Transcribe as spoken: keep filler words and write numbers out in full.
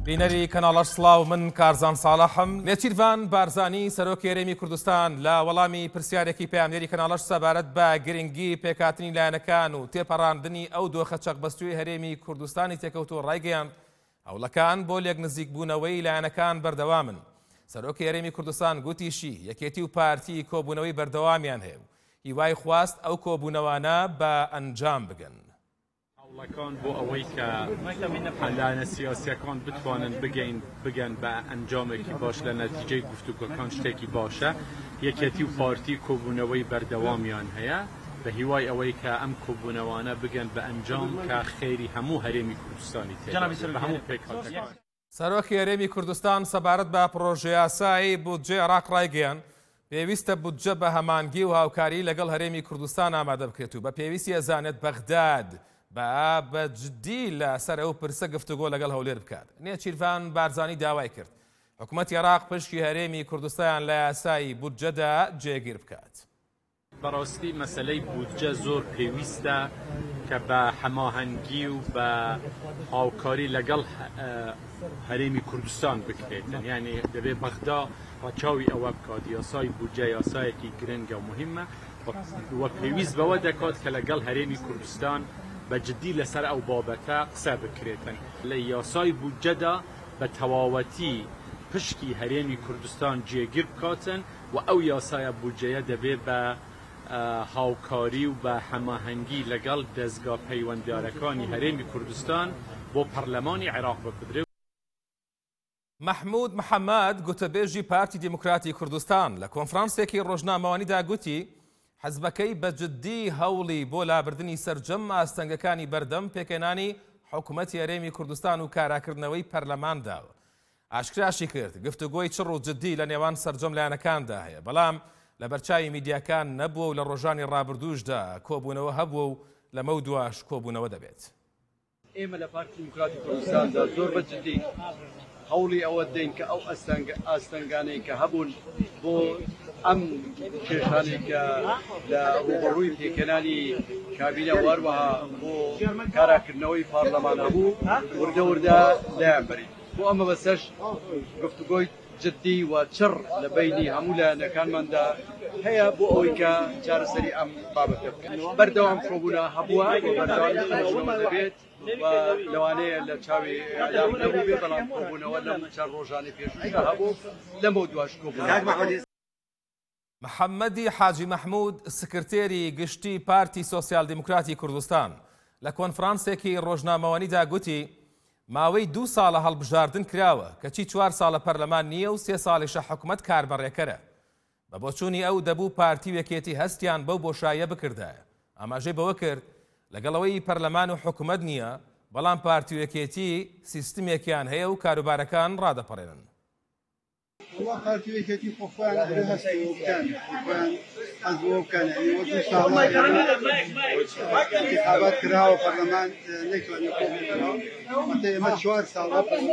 بینەری کەناڵەش سڵاو من کارزان ساڵحم نێچیروان بارزانی سەرۆکی هەرێمی کوردستان لە وەڵامی پرسیارێکی پامێری کەناڵەش سەبارەت بە گرنگی پێکهاتنی لایەنەکان و تێپەڕاندنی ئەو دۆخە چەقبەستووی هەرێمی کوردستانی تێکەوتووە ڕایگەیاند هەوڵەکان بۆ لێک نزیک بوونەوەی لایەنەکان بەردەوامن. سەرۆکی هەرێمی کوردستان گوتیشی یەکێتی و پارتی کۆبوونەوەی بەردەوامیان هەیە و هیوای خواست ئەو کۆبوونەوانە بە ئەنجام بگەن. هەوڵەکان بۆ ئەوەی کە لایەنە سیاسیەکان بتوانن بگەین بگەن بە ئەنجامێکی باش لە نەتیجەی گفتوگۆکان شتێکی باشە، یەکێتی و پارتی کۆبوونەوەی بەردەوامیان هەیە بە هیوای ئەوەی کە ئەم کۆبوونەوانە بگەن بە ئەنجام کە خێری هەموو هەرێمی کوردستانی تێ هەموو پێکهاتەکان. سەرۆکی هەرێمی کوردستان سەبارەت بە پرۆژە یاسایی بودجێ عێراق ڕایگەیاند پێویستە بودجە بە هەمانگی و هاوکاری لەگەڵ هەرێمی کوردستان ئامادە بکرێت و بە پێویستی ئەزانێت بەغداد بە بەجددی لەسەر ئەو پرسە گفتوگۆ لەگەڵ هەولێر بکات. نێچیروان بارزانی داوای کرد حکوومەتی عێراق پشتی هەرێمی کوردستان لە یاسایی بودجەدا جێگیر بکات. بەڕاستی مەسەلەی بودجە زۆر پێویستە کە بە هەماهەنگی و بە هاوکاری لەگەڵ هەرێمی کوردستان بکرێتن، یعنی دەبێت بەغدا ڕەچاوی ئەوە بکات. یاسای بودجە یاسایەکی گرنگە و مهمە وە پێویست بەوە دەکات کە لەگەڵ هەرێمی کوردستان بەجددی لەسەر ئەو بابەتە قسە بکرێتن. لە یاسای بودجەدا بە تەواوەتی پشکی هەرێمی کوردستان جێگیر بکاتن و ئەو یاسایە بودجەیە دەبێت بە هاوکاری و بە هەماهەنگی لەگەڵ دەستگا پەیوەنددارەکانی هەرێمی کوردستان بۆ پەرلەمانی عێراق بپدرێت. محمود محەممەد گوتەبێژی پارتی دیموکراتی کوردستان لە کۆنفرانسێکی ڕۆژنامەوانیدا گوتی حەزبەکەی بەجددی هەوڵی بۆ لابردنی سەرجەم ئاستەنگەکانی بەردەم پێکێنانی حکوومەتی هەرێمی کوردستان و کاراکردنەوەی پەرلەمان داوە. ئاشکراشی کرد گفتوگۆی چڕ و جددی لە نێوان سەرجەم لایەنەکاندا هەیە، بەڵام لە بەرچاوی میدیاکان نەبووە و لە ڕۆژانی ڕابردووشدا کۆبوونەوە هەبووە و لەمە دووەش کۆبوونەوە دەبێت. ئێمە لە پارتی دیموکراتی کوردستاندا زۆر بەجددی هەوڵی ئەوە دەین کە ئەو ئاستەنگانەی کە هەبوون بۆ ئەم کێشانێک کە لە ڕوبەڕووی پێکێنانی کابینە وەروەها بۆ کاراکردنەوەی پارلەمان هەبوو وردە وردە لایەن بەرین. بۆ ئەمە بەسەش گفتوگۆی جددی و چڕ لە بینی هەموو لایەنەکانماندا هەیە بۆ ئەوەی کە چارەسەری ئەم بابەتە بکەین. بەردەوام کۆبوونە هەبووە و بەردەوام دەبێت لەوانەیە لە چاوی ئەعلام نەبوو بێ، بەڵام کۆبوونەوە لەم چەند ڕۆژانی پێشووترا هەبوو لەمە دووەش کۆبوونەوە. محەممەدی حاجی مەحموود سکرتێری گشتی پارتی سۆسیال دیموکراتی کوردستان لە کۆنفرانسێکی ڕۆژنامەوانیدا گوتی ماوەی دوو ساڵە هەڵبژاردن کراوە کەچی چوار ساڵە پەرلەمان نییە و سێ ساڵیشە حکوومەت کاربەڕێکەرە. بە بۆچوونی ئەو دەبوو پارتی وەکێتی هەستیان بەو بۆشایە بکردایە. ئاماژەی بەوە کرد لەگەڵەوەی پەرلەمان و حکوومەت نییە، بەڵام پارتی وەکێتی سیستمێکیان هەیە و کاروبارەکان ڕادەپەڕێنن. والله پارتی وەکێتی خۆیان هەست بکەن خۆیان حەز بۆ بکەن، یعنی وە دوو ساڵە انتخابات کراوە پەرلەمان نەیتوانێت کۆبوونەوە، ئەمە چوار ساڵە